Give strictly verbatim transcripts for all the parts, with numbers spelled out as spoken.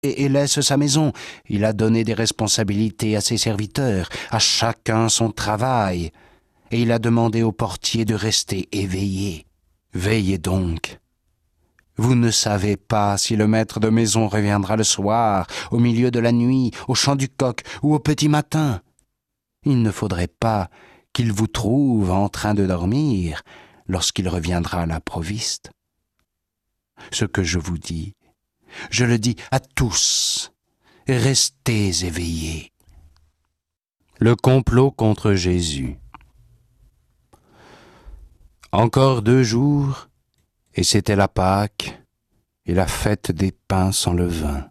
et laisse sa maison. Il a donné des responsabilités à ses serviteurs, à chacun son travail, et il a demandé au portier de rester éveillé. Veillez donc. Vous ne savez pas si le maître de maison reviendra le soir, au milieu de la nuit, au chant du coq ou au petit matin. Il ne faudrait pas qu'il vous trouve en train de dormir lorsqu'il reviendra à l'improviste. Ce que je vous dis, je le dis à tous. Restez éveillés. Le complot contre Jésus. Encore deux jours, et c'était la Pâque et la fête des pains sans levain.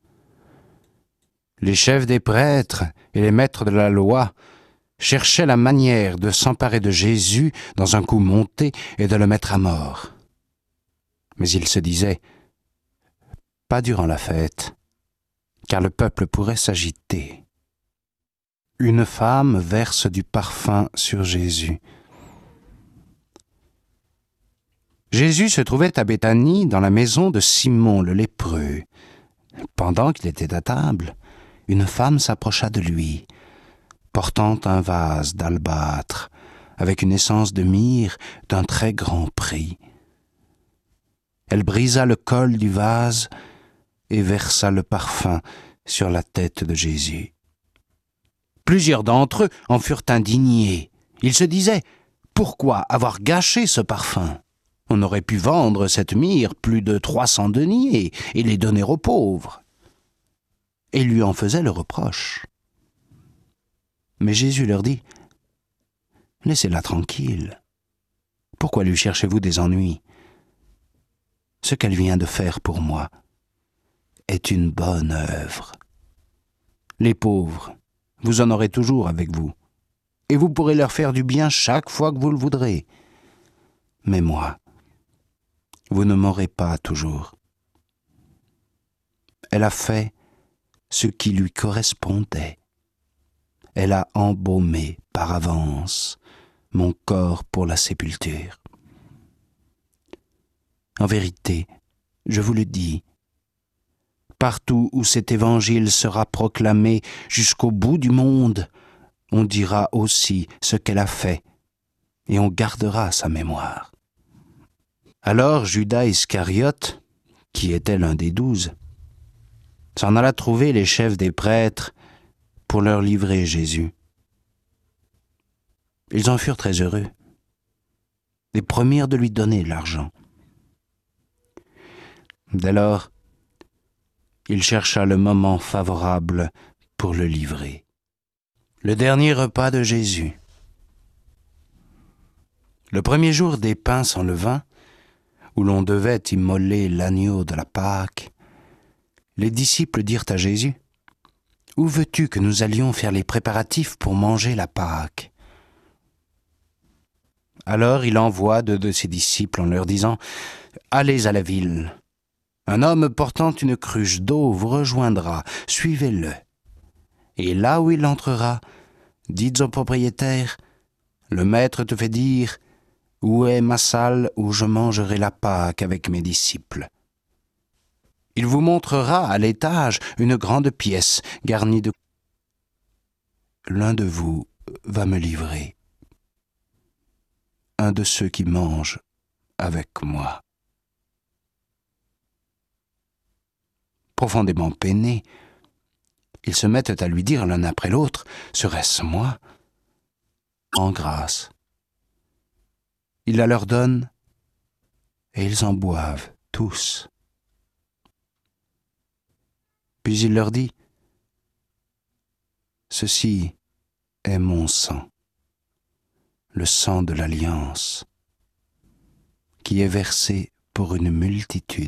Les chefs des prêtres et les maîtres de la loi cherchaient la manière de s'emparer de Jésus dans un coup monté et de le mettre à mort. Mais ils se disaient, pas durant la fête, car le peuple pourrait s'agiter. Une femme verse du parfum sur Jésus. Jésus se trouvait à Béthanie, dans la maison de Simon le lépreux. Pendant qu'il était à table, une femme s'approcha de lui, portant un vase d'albâtre, avec une essence de myrrhe d'un très grand prix. Elle brisa le col du vase et versa le parfum sur la tête de Jésus. Plusieurs d'entre eux en furent indignés. Ils se disaient, « Pourquoi avoir gâché ce parfum ? On aurait pu vendre cette myrrhe plus de trois cents deniers et les donner aux pauvres. » Et lui en faisaient le reproche. Mais Jésus leur dit, « Laissez-la tranquille. Pourquoi lui cherchez-vous des ennuis ? Ce qu'elle vient de faire pour moi est une bonne œuvre. Les pauvres, vous en aurez toujours avec vous, et vous pourrez leur faire du bien chaque fois que vous le voudrez. Mais moi, vous ne m'aurez pas toujours. » Elle a fait ce qui lui correspondait. Elle a embaumé par avance mon corps pour la sépulture. En vérité, je vous le dis, partout où cet évangile sera proclamé jusqu'au bout du monde, on dira aussi ce qu'elle a fait, et on gardera sa mémoire. Alors Judas Iscariote, qui était l'un des douze, s'en alla trouver les chefs des prêtres pour leur livrer Jésus. Ils en furent très heureux, et promirent de lui donner l'argent. Dès lors, il chercha le moment favorable pour le livrer. Le dernier repas de Jésus. Le premier jour des pains sans levain, où l'on devait immoler l'agneau de la Pâque, les disciples dirent à Jésus, « Où veux-tu que nous allions faire les préparatifs pour manger la Pâque ?» Alors il envoie deux de ses disciples en leur disant, « Allez à la ville. Un homme portant une cruche d'eau vous rejoindra, suivez-le. Et là où il entrera, dites au propriétaire, « Le maître te fait dire, où est ma salle où je mangerai la Pâque avec mes disciples ?» Il vous montrera à l'étage une grande pièce garnie de... L'un de vous va me livrer, un de ceux qui mangent avec moi. Profondément peinés, ils se mettent à lui dire l'un après l'autre, « Serait-ce moi ?» En grâce. Il la leur donne, et ils en boivent tous. Puis il leur dit, « Ceci est mon sang, le sang de l'alliance, qui est versé pour une multitude.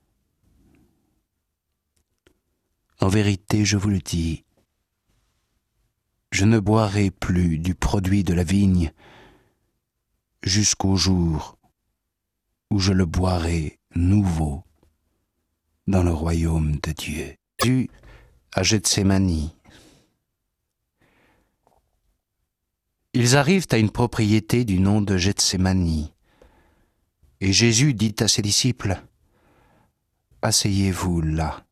En vérité, je vous le dis, je ne boirai plus du produit de la vigne jusqu'au jour où je le boirai nouveau dans le royaume de Dieu. » Jésus à Gethsémani. Ils arrivent à une propriété du nom de Gethsémani, et Jésus dit à ses disciples, « Asseyez-vous là,